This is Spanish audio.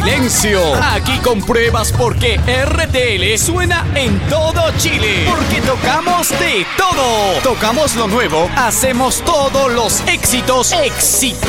silencio. Aquí compruebas por qué RTL suena en todo Chile. Porque tocamos de todo. Tocamos lo nuevo, hacemos todos los éxitos.